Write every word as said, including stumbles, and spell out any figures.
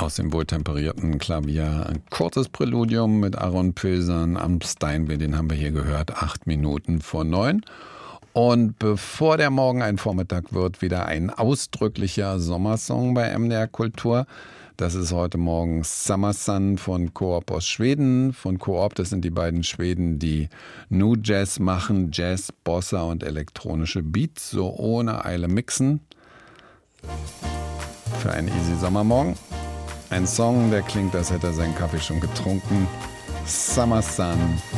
aus dem wohltemperierten Klavier ein kurzes Präludium mit Aaron Pilsan am Steinway, den haben wir hier gehört, acht Minuten vor neun. Und bevor der Morgen ein Vormittag wird, wieder ein ausdrücklicher Sommersong bei M D R Kultur. Das ist heute Morgen Summer Sun von Coop aus Schweden. Von Coop, das sind die beiden Schweden, die Nu Jazz machen, Jazz, Bossa und elektronische Beats, so ohne Eile mixen. Für einen easy Sommermorgen. Ein Song, der klingt, als hätte er seinen Kaffee schon getrunken. Summer Sun